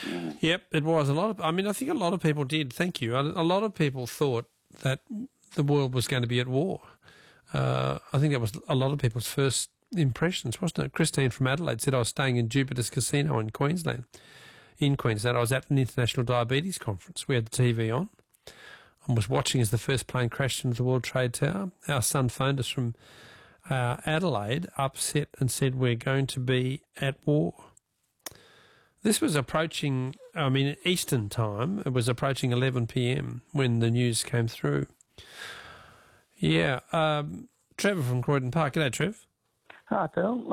Yep, it was a lot of. I mean, I think a lot of people did. Thank you. A lot of people thought that the world was going to be at war. I think that was a lot of people's first impressions, wasn't it? Christine from Adelaide said I was staying in Jupiter's Casino in Queensland. I was at an international diabetes conference. We had the TV on and was watching as the first plane crashed into the World Trade Tower. Our son phoned us from Adelaide, upset, and said we're going to be at war. This was approaching, Eastern time. It was approaching 11 p.m. when the news came through. Yeah. Trevor from Croydon Park. G'day, Trev. Hi, Phil.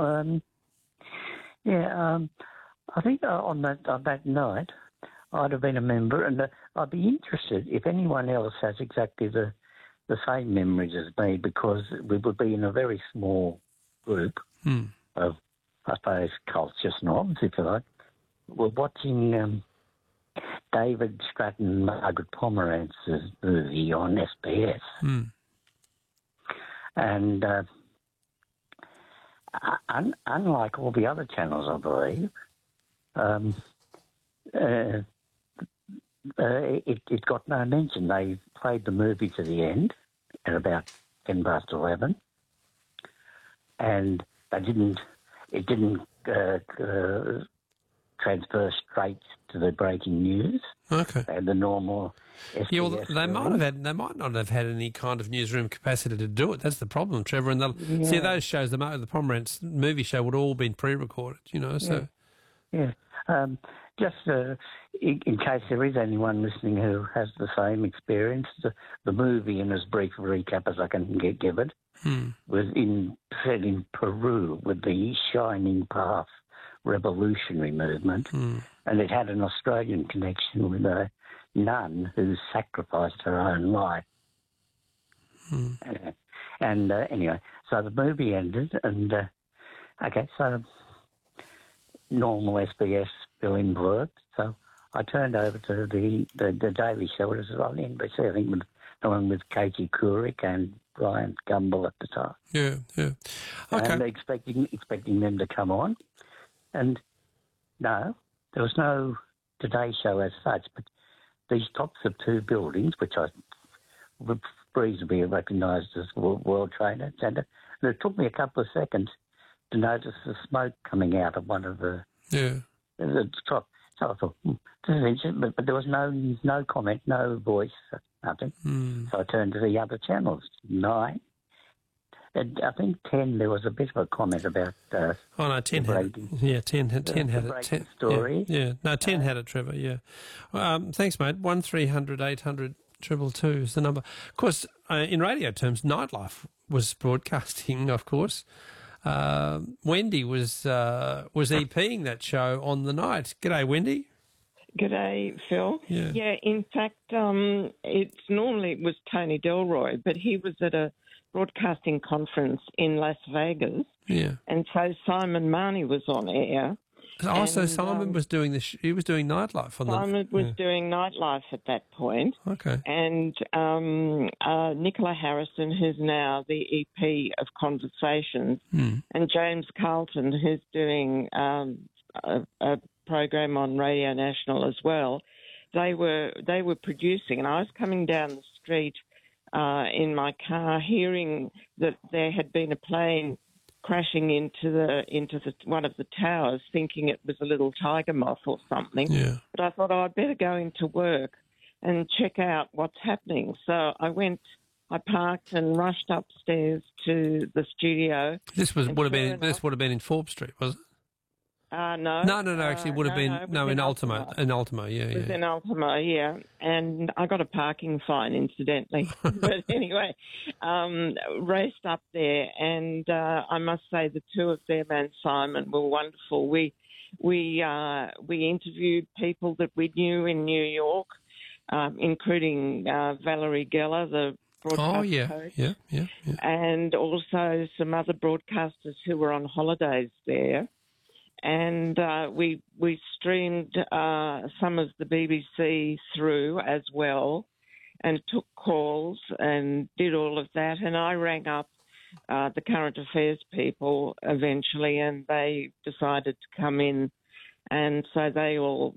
I think on that night I'd have been a member, and I'd be interested if anyone else has exactly the same memories as me, because we would be in a very small group of, I suppose, culture snobs, if you like. We're watching David Stratton and Margaret Pomerantz's movie on SBS. And unlike all the other channels, I believe, it got no mention. They played the movie to the end at about 10 past 11, and it didn't transfer straight to the breaking news. Okay. And the normal SBS. Yeah, well, they might not have had any kind of newsroom capacity to do it. That's the problem, Trevor. And see, those shows, the Pomerantz movie show, would have all been pre-recorded, so... Yeah. Just in case there is anyone listening who has the same experience, the movie, in as brief a recap as I can give it, was set in Peru with the Shining Path revolutionary movement, and it had an Australian connection with a nun who sacrificed her own life. And anyway, so the movie ended, and so normal SBS billing worked. So I turned over to the Daily Show. It was on NBC, I think, with the one with Katie Couric and Brian Gumbel at the time. Yeah. Okay. And expecting them to come on. And no, there was no Today Show as such, but these tops of two buildings, which I would reasonably recognised as World Trade Centre, and it took me a couple of seconds to notice the smoke coming out of one of the top. So I thought, this is interesting, but there was no comment, no voice, nothing. So I turned to the other channels, 9. And I think 10, there was a bit of a comment about 10 had it. Yeah, 10 had it. 10 story. Yeah. No, 10 had it, Trevor, yeah. Thanks, mate. 1300 800 222 is the number. Of course, in radio terms, Nightlife was broadcasting, of course. Wendy was EPing that show on the night. G'day, Wendy. G'day, Phil. Yeah, in fact, it was Tony Delroy, but he was at a broadcasting conference in Las Vegas. Yeah. And so Simon Marnie was on air. Oh, so Simon was doing this. He was doing Nightlife on Simon was doing Nightlife at that point. Okay. And Nicola Harrison, who's now the EP of Conversations, and James Carlton, who's doing a program on Radio National as well. They were producing, and I was coming down the street in my car, hearing that there had been a plane crashing into one of the towers, thinking it was a little tiger moth or something. Yeah. But I thought I'd better go into work and check out what's happening. So I parked and rushed upstairs to the studio. This would have been in Forbes Street, was it? No. No. Actually, would have been in Ultimo. In Ultimo, yeah. It was in Ultimo, yeah. And I got a parking fine, incidentally. But anyway, raced up there, and I must say the two of them and Simon were wonderful. We interviewed people that we knew in New York, including Valerie Geller, the broadcast coach. Yeah. And also some other broadcasters who were on holidays there. And we streamed some of the BBC through as well, and took calls and did all of that. And I rang up the current affairs people eventually, and they decided to come in. And so they all